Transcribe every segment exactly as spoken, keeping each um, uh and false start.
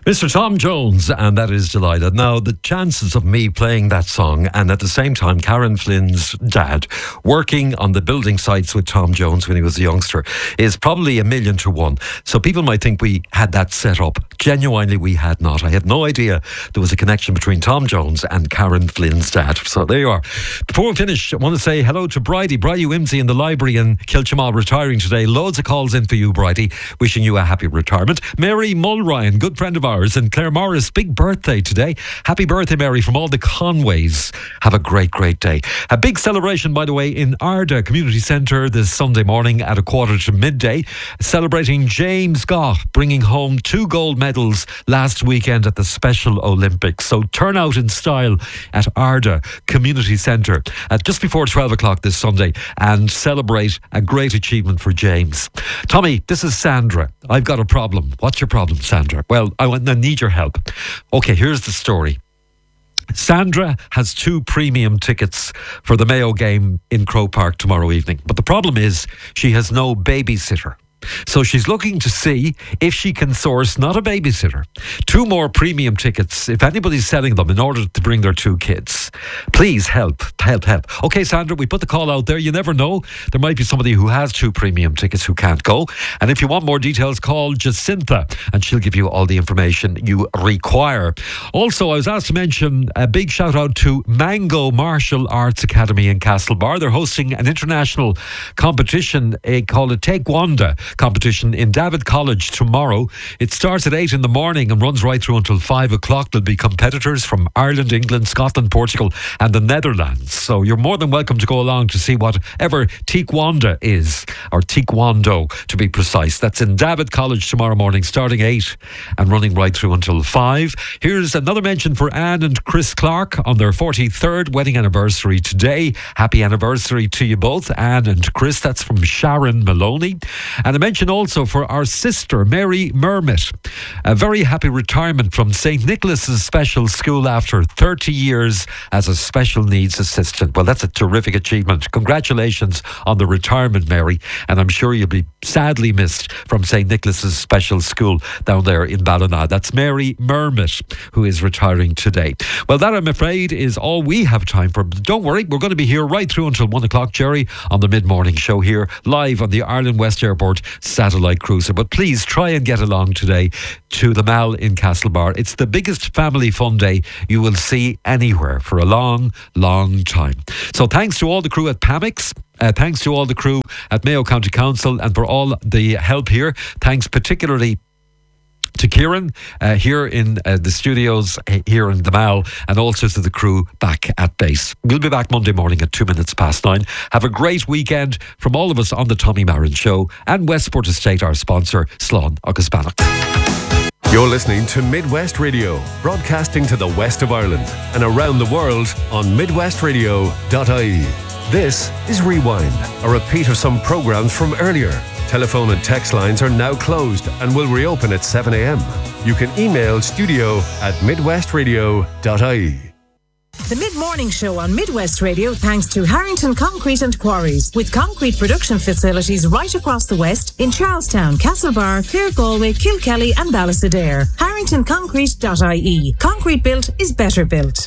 Mister Tom Jones, and that is Delilah. Now, the chances of me playing that song and at the same time Karen Flynn's dad working on the building sites with Tom Jones when he was a youngster is probably a million to one. So people might think we had that set up. Genuinely, we had not. I had no idea there was a connection between Tom Jones and Karen Flynn's dad. So there you are. Before we finish, I want to say hello to Bridie. Bridie Wimsey in the library in Kilchamal retiring today. Loads of calls in for you, Bridie. Wishing you a happy retirement. Mary Mulryan, good friend of ours. And Claire Morris, big birthday today. Happy birthday, Mary, from all the Conways. Have a great, great day. A big celebration, by the way, in Arda Community Centre this Sunday morning at a quarter to midday, celebrating James Gough bringing home two gold medals last weekend at the Special Olympics. So turn out in style at Arda Community Centre at just before twelve o'clock this Sunday and celebrate a great achievement for James. Tommy, this is Sandra. I've got a problem. What's your problem, Sandra? Well, I want I need your help. Okay, here's the story. Sandra has two premium tickets for the Mayo game in Croke Park tomorrow evening. But the problem is she has no babysitter. So she's looking to see if she can source, not a babysitter, two more premium tickets, if anybody's selling them, in order to bring their two kids. Please help, help, help. Okay, Sandra, we put the call out there. You never know. There might be somebody who has two premium tickets who can't go. And if you want more details, call Jacinta and she'll give you all the information you require. Also, I was asked to mention a big shout out to Mango Martial Arts Academy in Castlebar. They're hosting an international competition uh, called a Taekwondo competition in David College tomorrow. It starts at eight in the morning and runs right through until five o'clock. There'll be competitors from Ireland, England, Scotland, Portugal and the Netherlands. So you're more than welcome to go along to see whatever Taekwondo is, or Taekwondo to be precise. That's in David College tomorrow morning, starting eight and running right through until five. Here's another mention for Anne and Chris Clark on their forty-third wedding anniversary today. Happy anniversary to you both, Anne and Chris. That's from Sharon Maloney. And a mention also for our sister Mary Mermit, a very happy retirement from Saint Nicholas's Special School after thirty years as a special needs assistant. Well, that's a terrific achievement. Congratulations on the retirement, Mary, and I'm sure you'll be sadly missed from Saint Nicholas's Special School down there in Ballina. That's Mary Mermit, who is retiring today. Well, that, I'm afraid, is all we have time for. But don't worry, we're going to be here right through until one o'clock, Jerry, on the mid-morning show here, live on the Ireland West Airport satellite cruiser. But please try and get along today to the Mall in Castlebar. It's the biggest family fun day you will see anywhere for a long, long time. So thanks to all the crew at Pamix. Uh, thanks to all the crew at Mayo County Council and for all the help here. Thanks particularly to Kieran uh, here in uh, the studios uh, here in the Mall, and also to the crew back at base. We'll be back Monday morning at two minutes past nine. Have a great weekend from all of us on the Tommy Marin Show and Westport Estate, our sponsor, Slán agus Banach. You're listening to Midwest Radio, broadcasting to the west of Ireland and around the world on midwest radio dot I E. This is Rewind, a repeat of some programmes from earlier. Telephone and text lines are now closed and will reopen at seven a.m. You can email studio at midwest radio dot I E. The Mid-Morning Show on Midwest Radio, thanks to Harrington Concrete and Quarries, with concrete production facilities right across the west in Charlestown, Castlebar, Clare, Galway, Kilkelly and Ballysadare. harrington concrete dot I E. Concrete built is better built.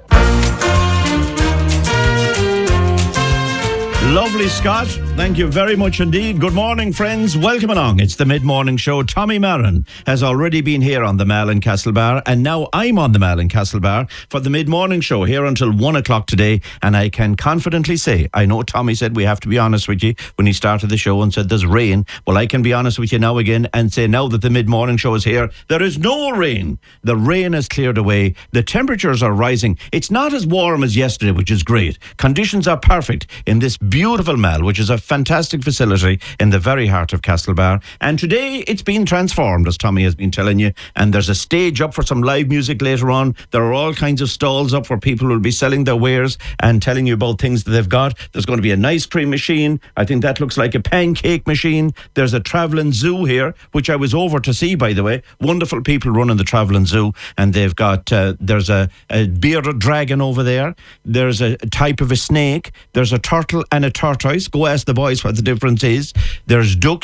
Lovely, Scott. Thank you very much indeed. Good morning, friends. Welcome along. It's the Mid-Morning Show. Tommy Marin has already been here on the Mall in Castlebar, and now I'm on the Mall in Castlebar for the Mid-Morning Show here until one o'clock today. And I can confidently say, I know Tommy said we have to be honest with you when he started the show and said there's rain. Well, I can be honest with you now again and say now that the Mid-Morning Show is here, there is no rain. The rain has cleared away. The temperatures are rising. It's not as warm as yesterday, which is great. Conditions are perfect in this beautiful Beautiful Mall, which is a fantastic facility in the very heart of Castlebar. And today it's been transformed, as Tommy has been telling you. And there's a stage up for some live music later on. There are all kinds of stalls up where people will be selling their wares and telling you about things that they've got. There's going to be an ice cream machine. I think that looks like a pancake machine. There's a travelling zoo here, which I was over to see, by the way. Wonderful people running the travelling zoo. And they've got, uh, there's a, a bearded dragon over there. There's a type of a snake. There's a turtle and a tortoise. Go ask the boys what the difference is. There's ducks.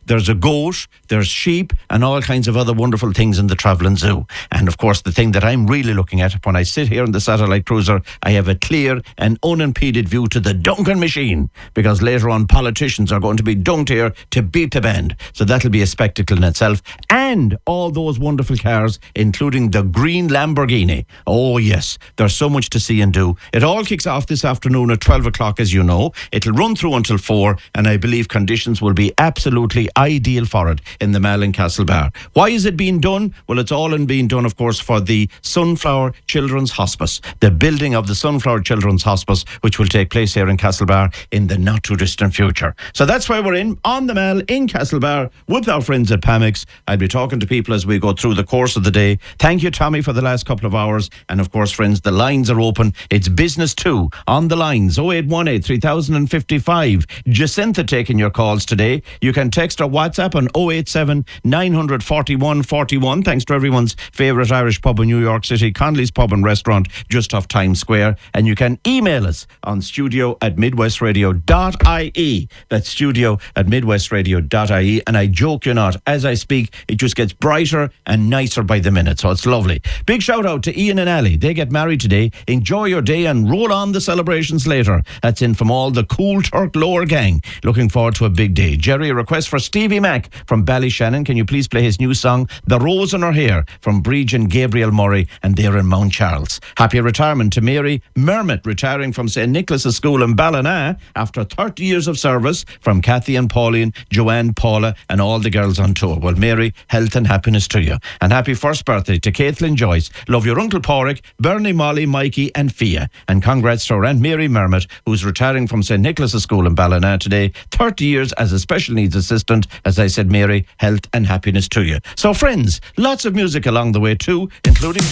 there's a goat, there's sheep, and all kinds of other wonderful things in the travelling zoo. And of course, the thing that I'm really looking at when I sit here in the satellite cruiser, I have a clear and unimpeded view to the Duncan machine, because later on politicians are going to be dunked here to beat the band. So that'll be a spectacle in itself. And all those wonderful cars, including the green Lamborghini. Oh yes, there's so much to see and do. It all kicks off this afternoon at twelve o'clock, as you know. It'll run through until four, and I believe conditions will be absolutely ideal for it in the Malin Castle Bar. Why is it being done? Well, it's all in being done, of course, for the Sunflower Children's Hospice, the building of the Sunflower Children's Hospice, which will take place here in Castlebar in the not too distant future. So that's why we're in on the Mall in Castlebar with our friends at Pamex. I'll be talking to people as we go through the course of the day. Thank you, Tommy, for the last couple of hours. And of course, friends, the lines are open. It's business too on the lines. oh eight one eight, three thousand fifty-five. Jacinta taking your calls today. You can text or WhatsApp on oh eight seven, nine four one, four one. Thanks to everyone's favourite Irish pub in New York City, Connolly's Pub and Restaurant, just off Times Square. And you can email us on studio at midwestradio dot I E. That's studio at midwestradio dot I E. And I joke you not, as I speak, it just gets brighter and nicer by the minute. So it's lovely. Big shout out to Ian and Ali. They get married today. Enjoy your day and roll on the celebrations later. That's in from all the Cool Turk Lower gang. Looking forward to a big day. Jerry, a request for Stevie Mac from Ballyshannon. Can you please play his new song, The Rose in Her Hair, from Bridge and Gabriel Murray, and they're in Mount Charles. Happy retirement to Mary Mermot, retiring from Saint Nicholas's School in Ballina after thirty years of service, from Kathy and Pauline, Joanne, Paula, and all the girls on tour. Well, Mary, health and happiness to you. And happy first birthday to Caitlin Joyce. Love your Uncle Porrick, Bernie, Molly, Mikey, and Fia. And congrats to our Aunt Mary Mermot, who's retiring from Saint Nicholas's School in Ballina today. thirty years as a special needs assistant. As I said, Mary, health and happiness to you. So, friends, lots of music along the way too, including